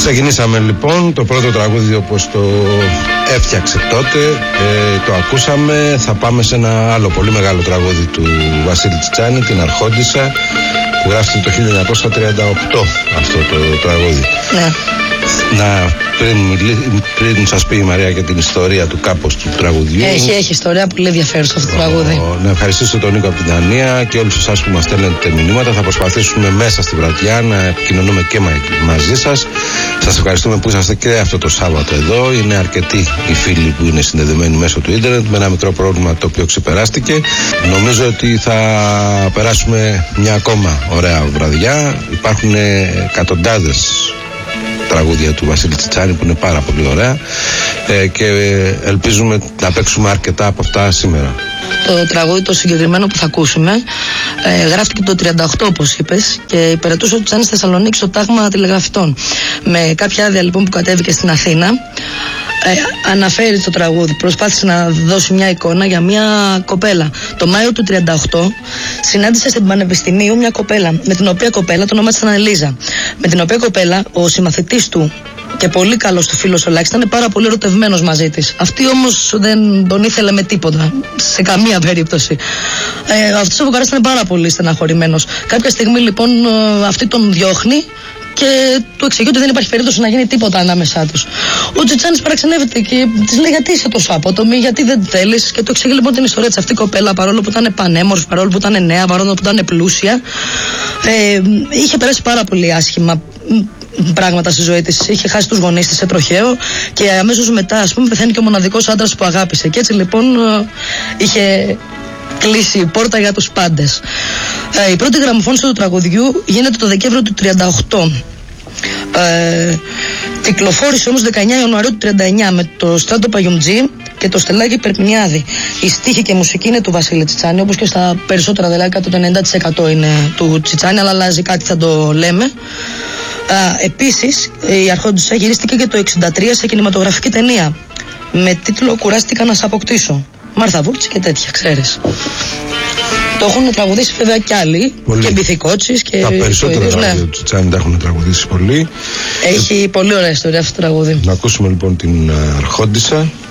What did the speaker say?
Ξεκινήσαμε λοιπόν το πρώτο τραγούδι όπως το έφτιαξε τότε, το ακούσαμε. Θα πάμε σε ένα άλλο πολύ μεγάλο τραγούδι του Βασίλη Τσιτσάνη, την Αρχόντισσα, που γράφτηκε το 1938 αυτό το τραγούδι. Ναι. Πριν σας πει η Μαρία για την ιστορία του κάπως του τραγουδιού. Έχει ιστορία πολύ ενδιαφέρουσα αυτό το τραγούδι. Να ευχαριστήσω τον Νίκο από την Δανία και όλους εσάς που μας στέλνετε μηνύματα. Θα προσπαθήσουμε μέσα στη βραδιά να επικοινωνούμε και μαζί σας. Σας ευχαριστούμε που είσαστε και αυτό το Σάββατο εδώ. Είναι αρκετοί οι φίλοι που είναι συνδεδεμένοι μέσω του ίντερνετ, με ένα μικρό πρόβλημα το οποίο ξεπεράστηκε. Νομίζω ότι θα περάσουμε μια ακόμα ωραία βραδιά. Υπάρχουν εκατοντάδες τραγούδια του Βασίλη Τσιτσάνη που είναι πάρα πολύ ωραία και ελπίζουμε να παίξουμε αρκετά από αυτά σήμερα. Το τραγούδι το συγκεκριμένο που θα ακούσουμε γράφτηκε το 38 όπως είπες και υπηρετούσε ο Τσιτσάνης στη Θεσσαλονίκη στο τάγμα τηλεγραφητών. Με κάποια άδεια λοιπόν που κατέβηκε στην Αθήνα, αναφέρει το τραγούδι, προσπάθησε να δώσει μια εικόνα για μια κοπέλα. Το Μάιο του 38 συνάντησε στην Πανεπιστημίου μια κοπέλα, με την οποία κοπέλα το όνομα της ήταν Ελίζα. Με την οποία κοπέλα ο συμμαθητής του και πολύ καλός του φίλος ο Λάκης ήταν πάρα πολύ ερωτευμένος μαζί της. Αυτή όμως δεν τον ήθελε με τίποτα, σε καμία περίπτωση. Αυτός ο βογκαράς ήταν πάρα πολύ στεναχωρημένος. Κάποια στιγμή λοιπόν αυτή τον διώχνει και του εξηγεί ότι δεν υπάρχει περίπτωση να γίνει τίποτα ανάμεσά τους. Ο Τσιτσάνης παραξενεύεται και της λέει: γιατί είσαι τόσο απότομη, γιατί δεν θέλεις. Και του εξηγεί λοιπόν την ιστορία της. Αυτή η κοπέλα, παρόλο που ήταν πανέμορφη, παρόλο που ήταν νέα, παρόλο που ήταν πλούσια, είχε περάσει πάρα πολύ άσχημα πράγματα στη ζωή της. Είχε χάσει τους γονείς της σε τροχαίο και αμέσως μετά, ας πούμε, πεθαίνει και ο μοναδικός άντρας που αγάπησε. Και έτσι λοιπόν είχε κλείσει η πόρτα για τους πάντες. Η πρώτη γραμμοφώνηση του τραγουδιού γίνεται το Δεκέμβριο του 38. Κυκλοφόρησε όμως 19 Ιανουαρίου του 39 με το Στράτο Παγιουμτζή και το Στελάκι Περπινιάδη. Η στίχη και η μουσική είναι του Βασίλη Τσιτσάνη, όπως και στα περισσότερα, δηλαδή το 90% είναι του Τσιτσάνη, αλλά αλλάζει κάτι, θα το λέμε. Επίσης η Αρχόντισσα γυρίστηκε και το 1963 σε κινηματογραφική ταινία με τίτλο «Κουράστηκα να σ' αποκτήσω». Μάρθα Βούρτση και τέτοια, ξέρεις. Το έχουν τραγουδήσει βέβαια κι άλλοι. Πολύ. Και Μπιθικότσης και τα περισσότερα τραγούδια του Τσιτσάνη τα έχουν τραγουδήσει πολύ. Έχει πολύ ωραία ιστορία αυτό το τραγούδι. Να ακούσουμε λοιπόν την Αρχόντισσα.